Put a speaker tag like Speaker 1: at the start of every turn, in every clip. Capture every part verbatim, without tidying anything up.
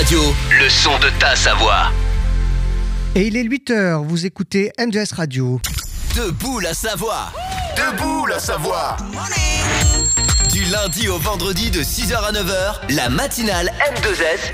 Speaker 1: Radio, le son de ta Savoie.
Speaker 2: Et il est huit heures, vous écoutez M deux S Radio.
Speaker 1: Debout la Savoie.
Speaker 3: Debout la Savoie.
Speaker 1: Du lundi au vendredi de six heures à neuf heures, la matinale M deux S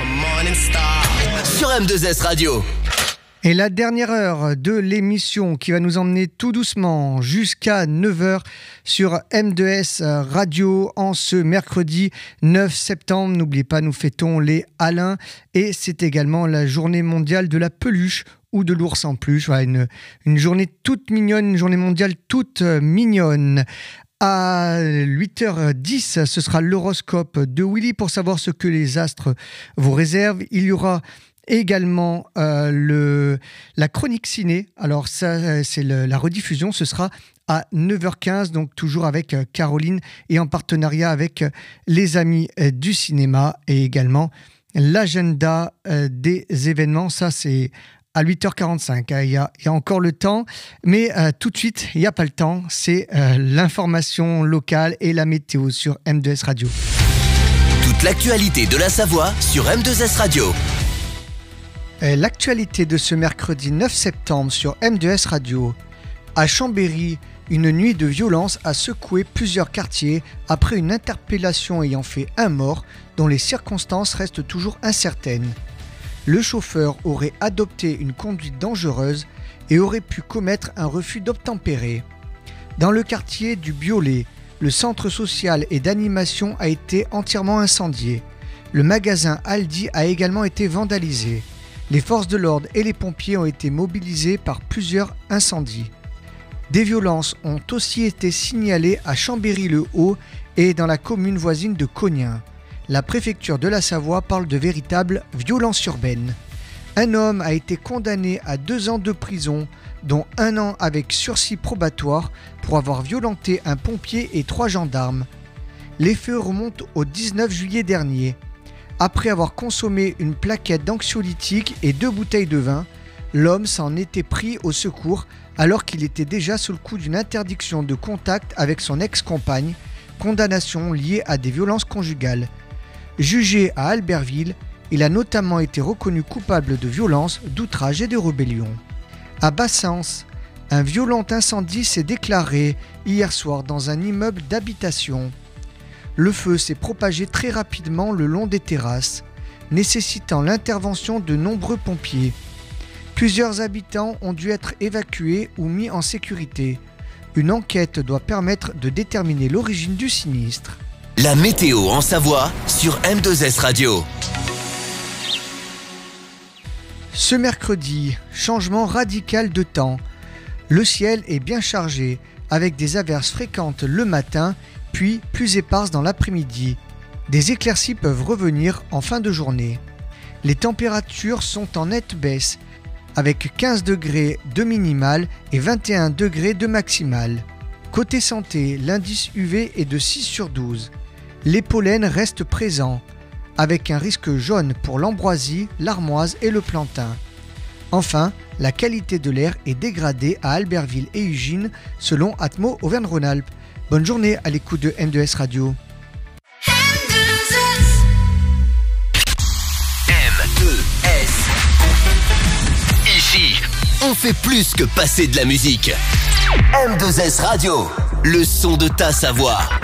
Speaker 1: sur M deux S Radio.
Speaker 2: Et la dernière heure de l'émission qui va nous emmener tout doucement jusqu'à neuf heures sur M deux S Radio en ce mercredi neuf septembre. N'oubliez pas, nous fêtons les Alains et c'est également la journée mondiale de la peluche ou de l'ours en peluche. Voilà, une, une journée toute mignonne, une journée mondiale toute mignonne. À huit heures dix, ce sera l'horoscope de Willy pour savoir ce que les astres vous réservent. Il y aura également euh, le, la chronique ciné. Alors ça, c'est le, la rediffusion. Ce sera à neuf heures quinze, donc toujours avec Caroline et en partenariat avec les amis du cinéma et également l'agenda des événements. Ça, c'est à huit heures quarante-cinq, il y a, il y a encore le temps, mais euh, tout de suite, il n'y a pas le temps, c'est euh, l'information locale et la météo sur M deux S Radio.
Speaker 1: Toute l'actualité de la Savoie sur M deux S Radio.
Speaker 2: Et l'actualité de ce mercredi neuf septembre sur M deux S Radio. À Chambéry, une nuit de violence a secoué plusieurs quartiers après une interpellation ayant fait un mort dont les circonstances restent toujours incertaines. Le chauffeur aurait adopté une conduite dangereuse et aurait pu commettre un refus d'obtempérer. Dans le quartier du Biolay, le centre social et d'animation a été entièrement incendié. Le magasin Aldi a également été vandalisé. Les forces de l'ordre et les pompiers ont été mobilisés par plusieurs incendies. Des violences ont aussi été signalées à Chambéry-le-Haut et dans la commune voisine de Cognins. La préfecture de la Savoie parle de véritables violences urbaines. Un homme a été condamné à deux ans de prison, dont un an avec sursis probatoire pour avoir violenté un pompier et trois gendarmes. Les faits remontent au dix-neuf juillet dernier. Après avoir consommé une plaquette d'anxiolytiques et deux bouteilles de vin, l'homme s'en était pris au secours alors qu'il était déjà sous le coup d'une interdiction de contact avec son ex-compagne, condamnation liée à des violences conjugales. Jugé à Albertville, il a notamment été reconnu coupable de violence, d'outrage et de rébellion. À Bassens, un violent incendie s'est déclaré hier soir dans un immeuble d'habitation. Le feu s'est propagé très rapidement le long des terrasses, nécessitant l'intervention de nombreux pompiers. Plusieurs habitants ont dû être évacués ou mis en sécurité. Une enquête doit permettre de déterminer l'origine du sinistre.
Speaker 1: La météo en Savoie sur M deux S Radio.
Speaker 2: Ce mercredi, changement radical de temps. Le ciel est bien chargé, avec des averses fréquentes le matin, puis plus éparses dans l'après-midi. Des éclaircies peuvent revenir en fin de journée. Les températures sont en nette baisse, avec quinze degrés de minimal et vingt et un degrés de maximal. Côté santé, l'indice U V est de six sur douze. Les pollens restent présents, avec un risque jaune pour l'ambroisie, l'armoise et le plantain. Enfin, la qualité de l'air est dégradée à Albertville et Ugine, selon Atmo Auvergne-Rhône-Alpes. Bonne journée à l'écoute de M deux S Radio.
Speaker 1: M deux S. Ici, on fait plus que passer de la musique. M deux S Radio, le son de ta Savoie.